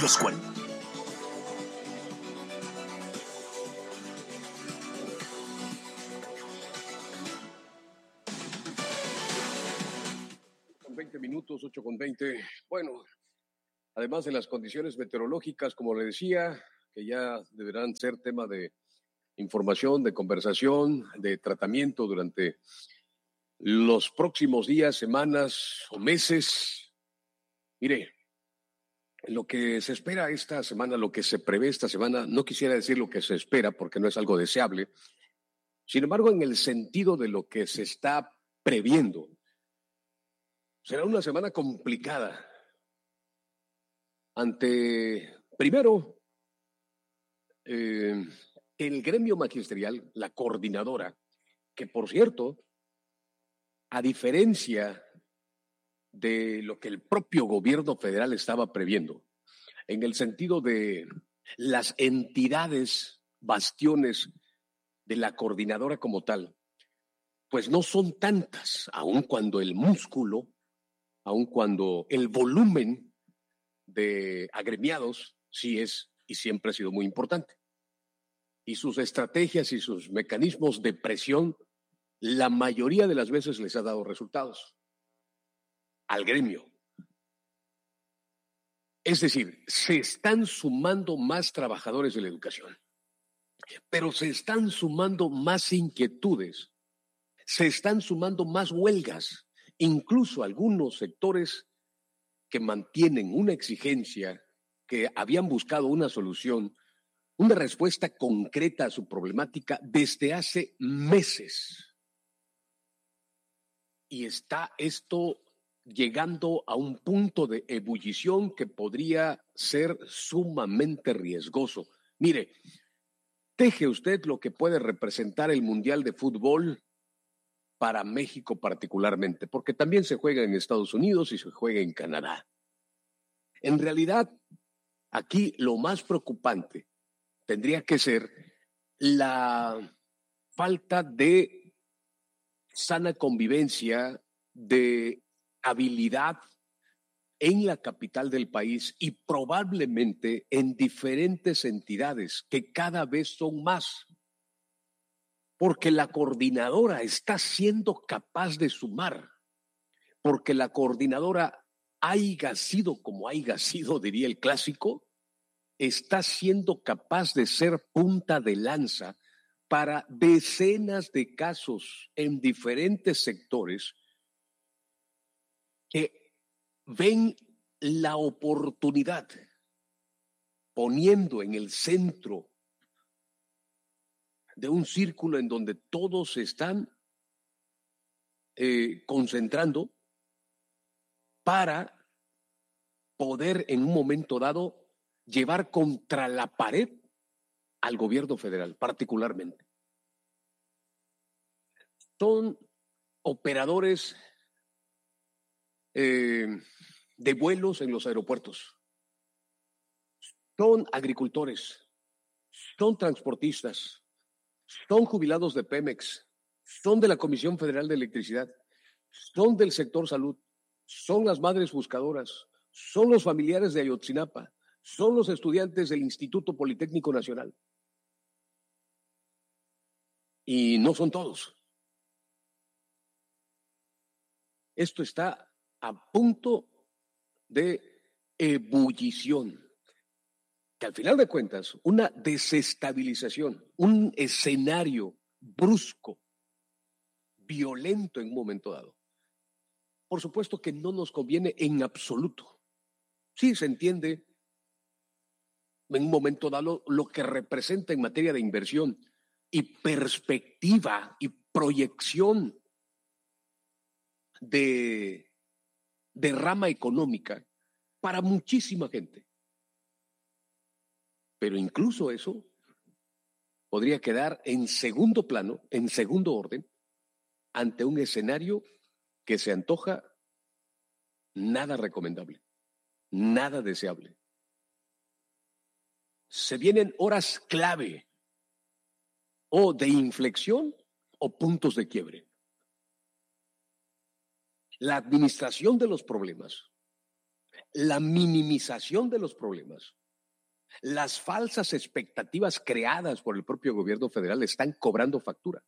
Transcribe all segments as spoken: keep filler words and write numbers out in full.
los cuales... veinte minutos, ocho con veinte. Bueno, además de las condiciones meteorológicas, como le decía, que ya deberán ser tema de información, de conversación, de tratamiento durante los próximos días, semanas o meses. Mire, lo que se espera esta semana, lo que se prevé esta semana, no quisiera decir lo que se espera porque no es algo deseable. Sin embargo, en el sentido de lo que se está previendo, será una semana complicada. Ante, primero, eh, el gremio magisterial, la coordinadora, que por cierto, a diferencia de lo que el propio gobierno federal estaba previendo, en el sentido de las entidades, bastiones de la coordinadora como tal, pues no son tantas, aun cuando el músculo, aun cuando el volumen de agremiados sí es y siempre ha sido muy importante. Y sus estrategias y sus mecanismos de presión, la mayoría de las veces les ha dado resultados al gremio. Es decir, se están sumando más trabajadores de la educación, pero se están sumando más inquietudes, se están sumando más huelgas, incluso algunos sectores que mantienen una exigencia, que habían buscado una solución, una respuesta concreta a su problemática desde hace meses. Y está esto llegando a un punto de ebullición que podría ser sumamente riesgoso. Mire, teje usted lo que puede representar el Mundial de Fútbol para México particularmente, porque también se juega en Estados Unidos y se juega en Canadá. En realidad, aquí lo más preocupante tendría que ser la falta de sana convivencia, de habilidad en la capital del país y probablemente en diferentes entidades que cada vez son más, porque la coordinadora está siendo capaz de sumar, porque la coordinadora haya sido como haya sido, diría el clásico, está siendo capaz de ser punta de lanza para decenas de casos en diferentes sectores que ven la oportunidad, poniendo en el centro de un círculo en donde todos se están eh, concentrando para poder en un momento dado llevar contra la pared al gobierno federal, particularmente. Son operadores eh, de vuelos en los aeropuertos, son agricultores, son transportistas, son jubilados de Pemex, son de la Comisión Federal de Electricidad, son del sector salud, son las madres buscadoras, son los familiares de Ayotzinapa, son los estudiantes del Instituto Politécnico Nacional. Y no son todos. Esto está a punto de ebullición, que al final de cuentas, una desestabilización, un escenario brusco, violento en un momento dado, por supuesto que no nos conviene en absoluto. Sí, se entiende en un momento dado lo que representa en materia de inversión y perspectiva y proyección de, de rama económica para muchísima gente. Pero incluso eso podría quedar en segundo plano, en segundo orden, ante un escenario que se antoja nada recomendable, nada deseable. Se vienen horas clave o de inflexión o puntos de quiebre. La administración de los problemas, la minimización de los problemas, las falsas expectativas creadas por el propio gobierno federal están cobrando factura.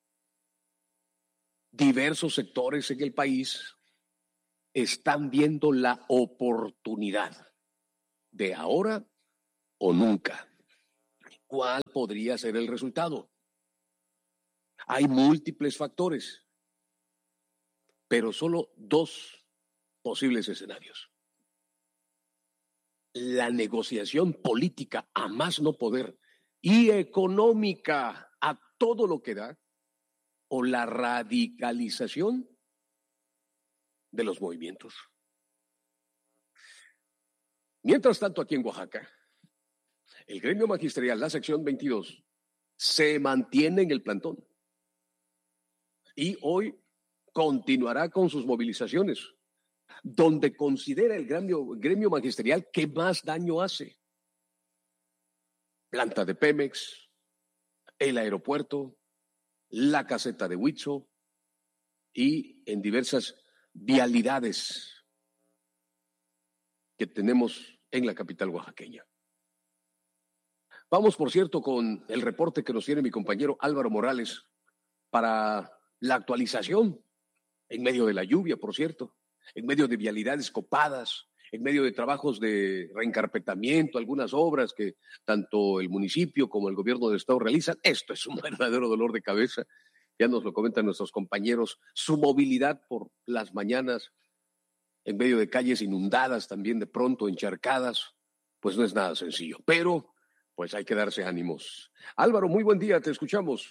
Diversos sectores en el país están viendo la oportunidad de ahora o nunca. ¿Cuál podría ser el resultado? Hay múltiples factores, pero solo dos posibles escenarios. La negociación política a más no poder y económica a todo lo que da, o la radicalización de los movimientos. Mientras tanto, aquí en Oaxaca, el gremio magisterial, la sección veintidós, se mantiene en el plantón y hoy continuará con sus movilizaciones, donde considera el gremio, gremio magisterial que más daño hace. Planta de Pemex, el aeropuerto, la caseta de Huitzo y en diversas vialidades que tenemos en la capital oaxaqueña. Vamos, por cierto, con el reporte que nos tiene mi compañero Álvaro Morales para la actualización en medio de la lluvia, por cierto, en medio de vialidades copadas, en medio de trabajos de reencarpetamiento, algunas obras que tanto el municipio como el gobierno del estado realizan. Esto es un verdadero dolor de cabeza. Ya nos lo comentan nuestros compañeros. Su movilidad por las mañanas, en medio de calles inundadas, también de pronto encharcadas, pues no es nada sencillo. Pero, pues hay que darse ánimos. Álvaro, muy buen día, te escuchamos.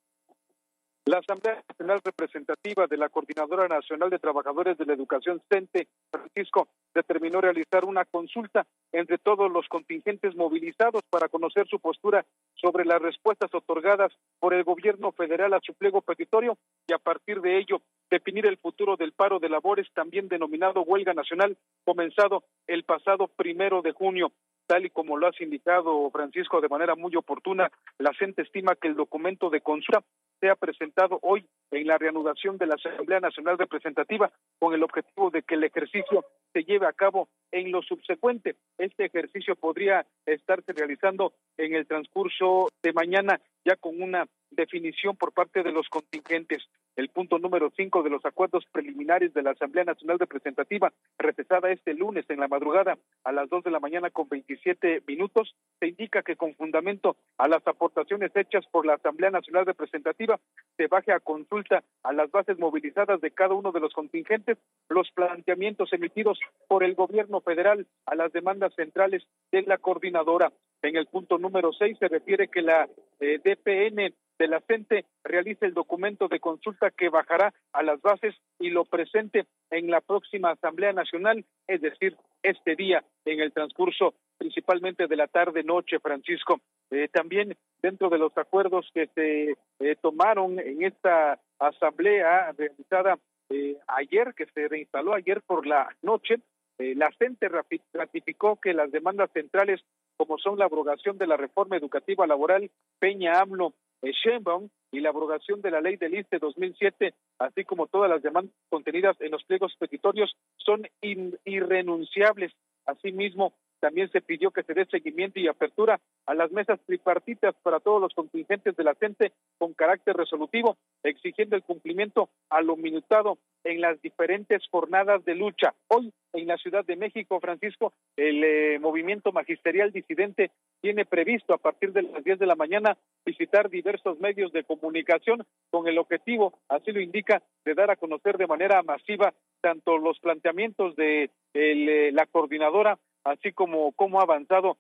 La Asamblea Nacional Representativa de la Coordinadora Nacional de Trabajadores de la Educación, CENTE, Francisco, determinó realizar una consulta entre todos los contingentes movilizados para conocer su postura sobre las respuestas otorgadas por el gobierno federal a su pliego petitorio y a partir de ello definir el futuro del paro de labores, también denominado huelga nacional, comenzado el pasado primero de junio. Tal y como lo has indicado, Francisco, de manera muy oportuna, la CENTE estima que el documento de consulta sea presentado hoy en la reanudación de la Asamblea Nacional Representativa con el objetivo de que el ejercicio se lleve a cabo en lo subsecuente. Este ejercicio podría estarse realizando en el transcurso de mañana, ya con una definición por parte de los contingentes. El punto número cinco de los acuerdos preliminares de la Asamblea Nacional Representativa, recesada este lunes en la madrugada a las dos de la mañana con veintisiete minutos, se indica que con fundamento a las aportaciones hechas por la Asamblea Nacional Representativa, se baje a consulta a las bases movilizadas de cada uno de los contingentes los planteamientos emitidos por el gobierno federal a las demandas centrales de la coordinadora. En el punto número seis se refiere que la eh, D P N de la CENTE realice el documento de consulta que bajará a las bases y lo presente en la próxima Asamblea Nacional, es decir, este día, en el transcurso principalmente de la tarde-noche, Francisco. Eh, también dentro de los acuerdos que se eh, tomaron en esta asamblea realizada eh, ayer, que se reinstaló ayer por la noche, eh, la CENTE ratificó que las demandas centrales, como son la abrogación de la reforma educativa laboral Peña AMLO Sheinbaum y la abrogación de la ley del I S S S T E dos mil siete, así como todas las demandas contenidas en los pliegos petitorios, son in, irrenunciables. Asimismo, también se pidió que se dé seguimiento y apertura a las mesas tripartitas para todos los contingentes de la CENTE con carácter resolutivo, exigiendo el cumplimiento a lo minutado en las diferentes jornadas de lucha. Hoy, en la Ciudad de México, Francisco, el eh, movimiento magisterial disidente tiene previsto a partir de las diez de la mañana visitar diversos medios de comunicación con el objetivo, así lo indica, de dar a conocer de manera masiva tanto los planteamientos de el, eh, la coordinadora, así como cómo ha avanzado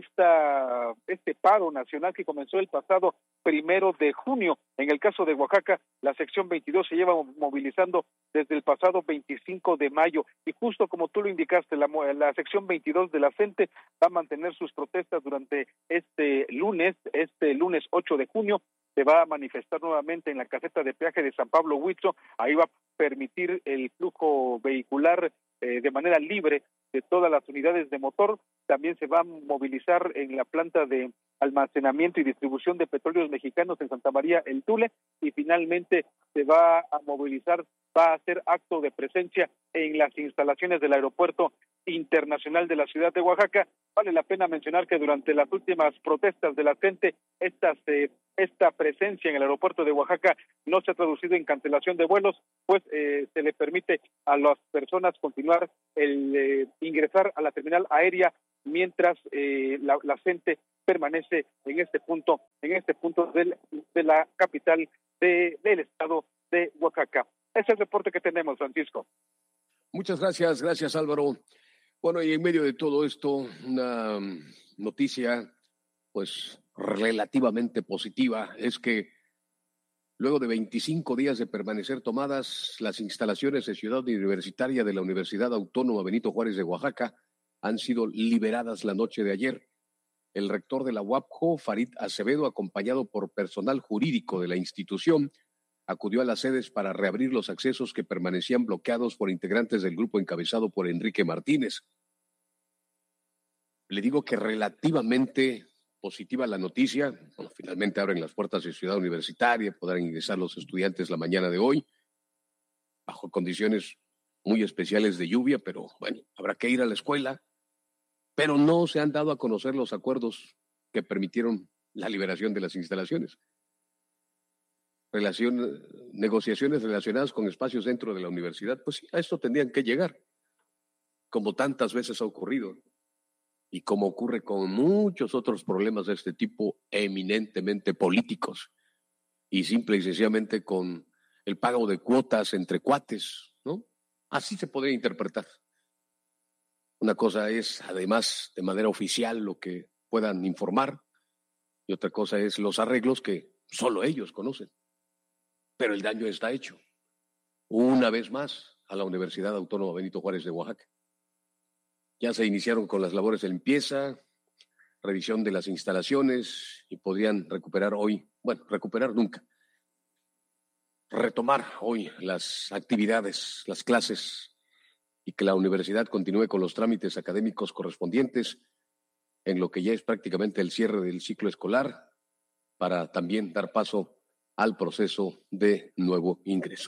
esta este paro nacional que comenzó el pasado primero de junio. En el caso de Oaxaca, la sección veintidós se lleva movilizando desde el pasado veinticinco de mayo y justo como tú lo indicaste, la, la sección veintidós de la CENTE va a mantener sus protestas durante este lunes, este lunes ocho de junio, se va a manifestar nuevamente en la caseta de peaje de San Pablo Huitzo, ahí va a permitir el flujo vehicular eh, de manera libre de todas las unidades de motor. También se va a movilizar en la planta de almacenamiento y distribución de petróleos mexicanos en Santa María el Tule, y finalmente se va a movilizar, va a hacer acto de presencia en las instalaciones del Aeropuerto Internacional de la Ciudad de Oaxaca. Vale la pena mencionar que durante las últimas protestas de la gente, estas, eh, esta presencia en el aeropuerto de Oaxaca no se ha traducido en cancelación de vuelos, pues eh, se le permite a las personas continuar el eh, ingresar a la terminal aérea mientras eh, la, la gente permanece en este punto, en este punto del, de la capital de, del estado de Oaxaca. Ese es el reporte que tenemos, Francisco. Muchas gracias, gracias Álvaro. Bueno, y en medio de todo esto, una noticia pues relativamente positiva es que luego de veinticinco días de permanecer tomadas, las instalaciones de Ciudad Universitaria de la Universidad Autónoma Benito Juárez de Oaxaca han sido liberadas la noche de ayer. El rector de la U A P J O, Farid Acevedo, acompañado por personal jurídico de la institución, acudió a las sedes para reabrir los accesos que permanecían bloqueados por integrantes del grupo encabezado por Enrique Martínez. Le digo que relativamente positiva la noticia. Bueno, finalmente abren las puertas de Ciudad Universitaria, podrán ingresar los estudiantes la mañana de hoy, bajo condiciones muy especiales de lluvia, pero bueno, habrá que ir a la escuela. Pero no se han dado a conocer los acuerdos que permitieron la liberación de las instalaciones. Relación, negociaciones relacionadas con espacios dentro de la universidad, pues sí, a esto tendrían que llegar, como tantas veces ha ocurrido, y como ocurre con muchos otros problemas de este tipo, eminentemente políticos, y simple y sencillamente con el pago de cuotas entre cuates, ¿no? Así se podría interpretar. Una cosa es, además, de manera oficial lo que puedan informar, y otra cosa es los arreglos que solo ellos conocen. Pero el daño está hecho, una vez más, a la Universidad Autónoma Benito Juárez de Oaxaca. Ya se iniciaron con las labores de limpieza, revisión de las instalaciones, y podrían recuperar hoy, bueno, recuperar nunca, retomar hoy las actividades, las clases, y que la universidad continúe con los trámites académicos correspondientes en lo que ya es prácticamente el cierre del ciclo escolar, para también dar paso al proceso de nuevo ingreso.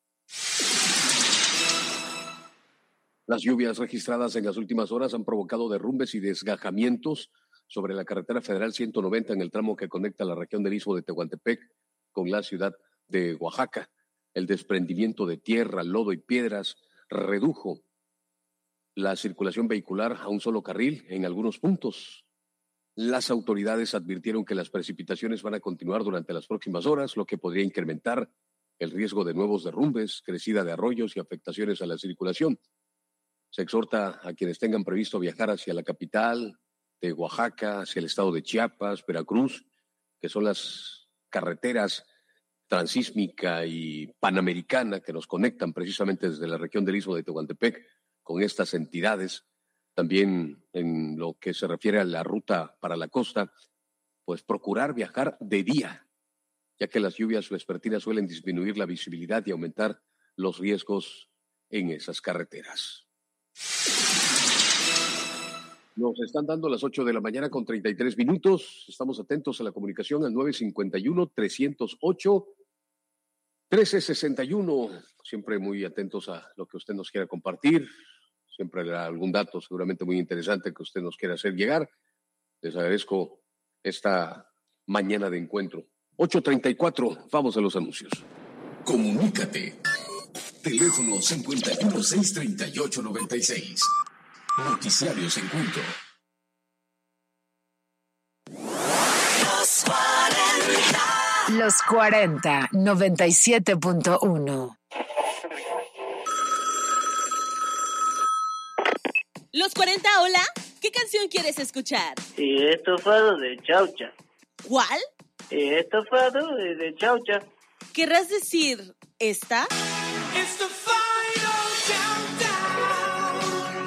Las lluvias registradas en las últimas horas han provocado derrumbes y desgajamientos sobre la carretera federal ciento noventa en el tramo que conecta la región del Istmo de Tehuantepec con la ciudad de Oaxaca. El desprendimiento de tierra, lodo y piedras redujo la circulación vehicular a un solo carril en algunos puntos. Las autoridades advirtieron que las precipitaciones van a continuar durante las próximas horas, lo que podría incrementar el riesgo de nuevos derrumbes, crecida de arroyos y afectaciones a la circulación. Se exhorta a quienes tengan previsto viajar hacia la capital de Oaxaca, hacia el estado de Chiapas, Veracruz, que son las carreteras transísmica y panamericana que nos conectan precisamente desde la región del Istmo de Tehuantepec con estas entidades. También en lo que se refiere a la ruta para la costa, pues procurar viajar de día, ya que las lluvias vespertinas suelen disminuir la visibilidad y aumentar los riesgos en esas carreteras. Nos están dando las ocho de la mañana con treinta y tres minutos. Estamos atentos a la comunicación al nueve cinco uno, tres cero ocho, uno tres seis uno. Siempre muy atentos a lo que usted nos quiera compartir. Siempre habrá algún dato seguramente muy interesante que usted nos quiera hacer llegar. Les agradezco esta mañana de encuentro. ocho treinta y cuatro, vamos a los anuncios. Comunícate. Teléfono cincuenta y uno, seiscientos treinta y ocho, noventa y seis. Noticiarios en punto. Los cuarenta. Los cuarenta, noventa y siete punto uno. Los cuarenta, hola. ¿Qué canción quieres escuchar? Y estofado de chaucha. ¿Cuál? Y estofado de, de chaucha. ¿Querrás decir esta? It's the final countdown.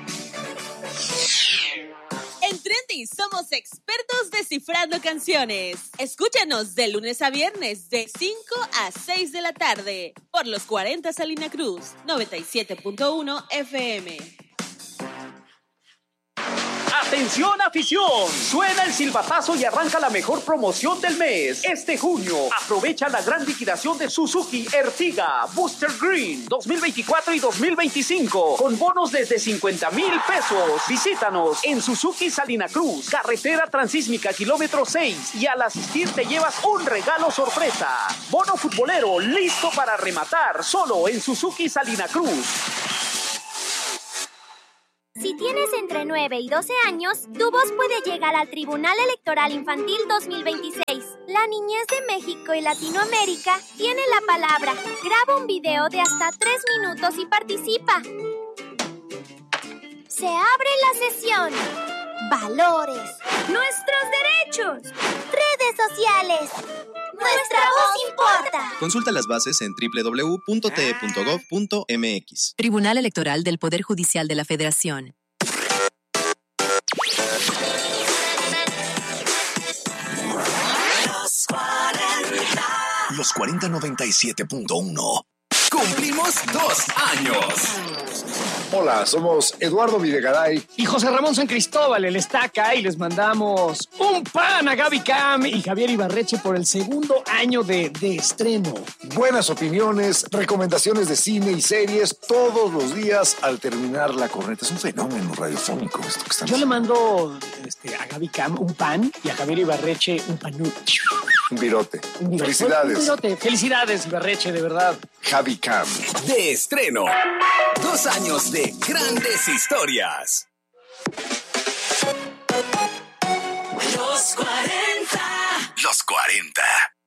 En Trendy somos expertos descifrando canciones. Escúchanos de lunes a viernes de cinco a seis de la tarde por los cuarenta Salina Cruz, noventa y siete punto uno F M. ¡Atención, afición! Suena el silbatazo y arranca la mejor promoción del mes. Este junio, aprovecha la gran liquidación de Suzuki Ertiga Booster Green dos mil veinticuatro y dos mil veinticinco con bonos desde cincuenta mil pesos. Visítanos en Suzuki Salina Cruz, carretera transísmica kilómetro seis, y al asistir te llevas un regalo sorpresa. Bono futbolero listo para rematar solo en Suzuki Salina Cruz. Si tienes entre nueve y doce años, tu voz puede llegar al Tribunal Electoral Infantil dos mil veintiséis. La niñez de México y Latinoamérica tiene la palabra. Graba un video de hasta tres minutos y participa. Se abre la sesión. Valores. Nuestros derechos. Redes sociales. Nuestra voz importa. Consulta las bases en doble u doble u doble u punto t e punto gov punto m x. Tribunal Electoral del Poder Judicial de la Federación. Los cuarenta. Los cuarenta noventa y siete punto uno. Cumplimos dos años. Hola, somos Eduardo Videgaray y José Ramón San Cristóbal, el Estaca, y les mandamos un pan a Gaby Cam y Javier Ibarreche por el segundo año de, de estreno. Buenas opiniones, recomendaciones de cine y series todos los días al terminar la corneta. Es un fenómeno radiofónico esto que estamos. Yo le mando este, a Gaby Cam un pan y a Javier Ibarreche un panú. Un virote. Un virote. Felicidades. Un virote. Felicidades, Ibarreche, de verdad. Javi Cam. De estreno. Dos años de grandes historias. Los cuarenta. Los cuarenta.